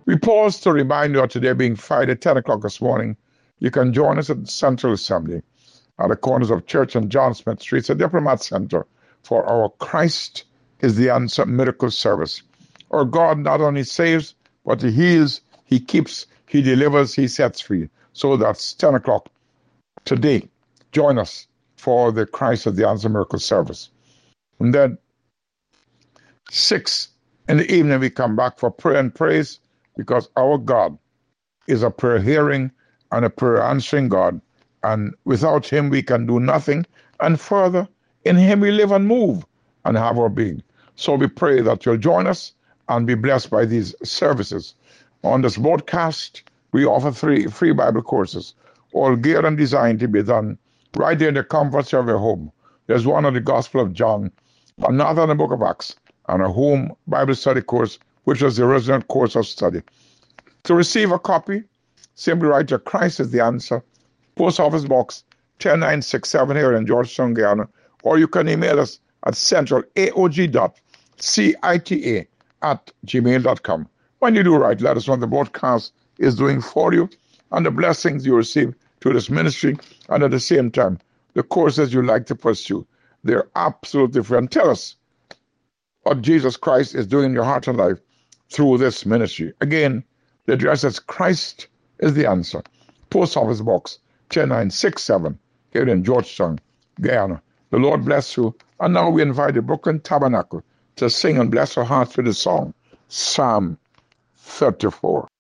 We pause to remind you of today being Friday, 10 o'clock this morning. You can join us at Central Assembly at the corners of Church and John Smith Streets, a Diplomat Center, for our Christ is the Answer miracle service. Our God not only saves, but He heals, He keeps, He delivers, He sets free. So that's 10 o'clock today. Join us for the Christ is the Answer miracle service. And then 6 in the evening, we come back for prayer and praise because our God is a prayer hearing and a prayer answering God. And without Him, we can do nothing. And further, in Him we live and move and have our being. So we pray that you'll join us and be blessed by these services. On this broadcast, we offer 3 free Bible courses, all geared and designed to be done right there in the comforts of your home. There's one on the Gospel of John, another on the Book of Acts, and a home Bible study course, which was the original course of study. To receive a copy, simply write to Christ is the Answer, Post Office Box 10967 here in Georgetown, Guyana, or you can email us at centralaog.cita@gmail.com. When you do write, let us know what the broadcast is doing for you and the blessings you receive through this ministry, and at the same time, the courses you like to pursue. They're absolutely free. And tell us what Jesus Christ is doing in your heart and life through this ministry. Again, the address is Christ is the Answer, Post Office Box 10967 here in Georgetown, Guyana. The Lord bless you. And now we invite the Brooklyn Tabernacle to sing and bless our hearts with the song, Psalm 34.